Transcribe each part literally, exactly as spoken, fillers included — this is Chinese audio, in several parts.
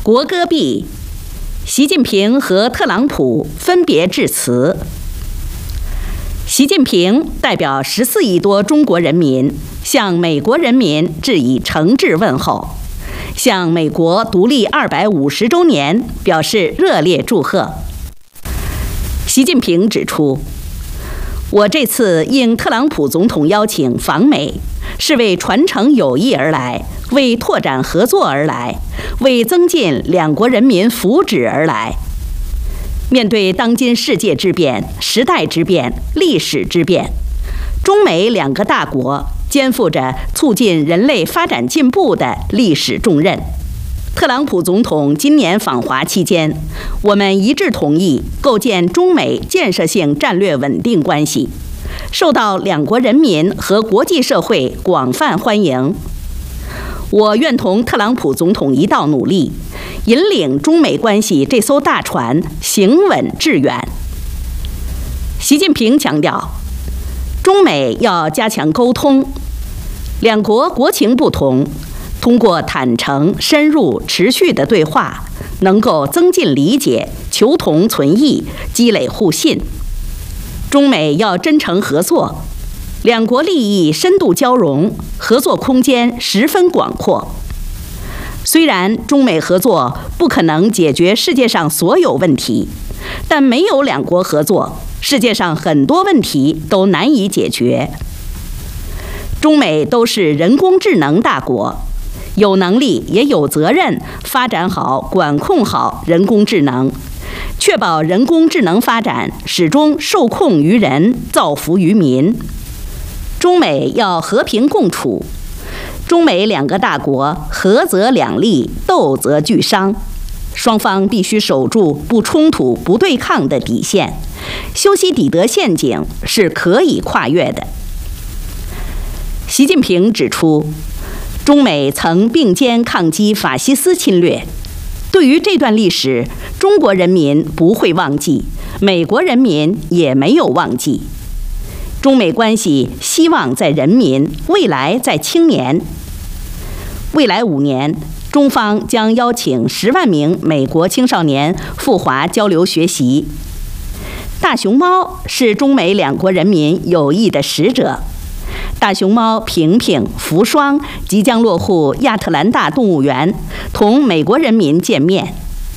国歌毕，习近平和特朗普分别致辞。习近平代表十四亿多中国人民向美国人民致以诚挚问候，向美国独立二百五十周年表示热烈祝贺。习近平指出，我这次应特朗普总统邀请访美，是为传承友谊而来，为拓展合作而来，为增进两国人民福祉而来。面对当今世界之变、时代之变、历史之变，中美两个大国肩负着促进人类发展进步的历史重任。特朗普总统今年访华期间，我们一致同意构建中美建设性战略稳定关系，受到两国人民和国际社会广泛欢迎。我愿同特朗普总统一道努力，引领中美关系这艘大船行稳致远。习近平强调，中美要加强沟通，两国国情不同，通过坦诚、深入、持续的对话，能够增进理解，求同存异，积累互信。中美要真诚合作，两国利益深度交融，合作空间十分广阔。虽然中美合作不可能解决世界上所有问题，但没有两国合作，世界上很多问题都难以解决。中美都是人工智能大国，有能力也有责任发展好、管控好人工智能，确保人工智能发展始终受控于人，造福于民。中美要和平共处，中美两个大国合则两利，斗则俱伤，双方必须守住不冲突、不对抗的底线，修昔底德陷阱是可以跨越的。习近平指出，中美曾并肩抗击法西斯侵略，对于这段历史，中国人民不会忘记，美国人民也没有忘记。中美关系希望在人民，未来在青年。未来五年，中方将邀请十万名美国青少年赴华交流学习。大熊猫是中美两国人民友谊的使者。大熊猫平平、福双即将落户亚特兰大动物园，同美国人民见面。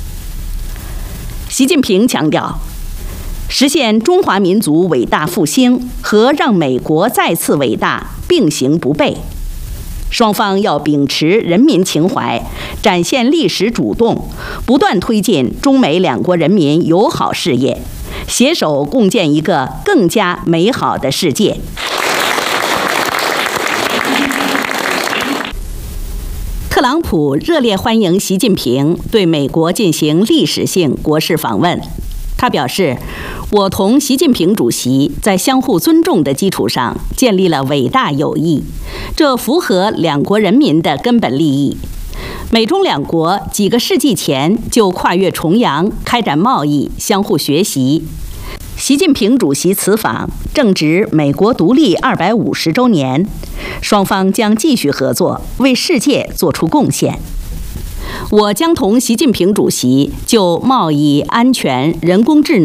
习近平强调，实现中华民族伟大复兴和让美国再次伟大并行不悖。双方要秉持人民情怀，展现历史主动，不断推进中美两国人民友好事业，携手共建一个更加美好的世界。特朗普热烈欢迎习近平对美国进行历史性国事访问。他表示，我同习近平主席在相互尊重的基础上建立了伟大友谊，这符合两国人民的根本利益。美中两国几个世纪前就跨越重洋，开展贸易，相互学习。习近平主席此访正值美国独立二百五十周年，双方将继续合作，为世界做出贡献。我将同习近平主席就贸易、安全、人工智能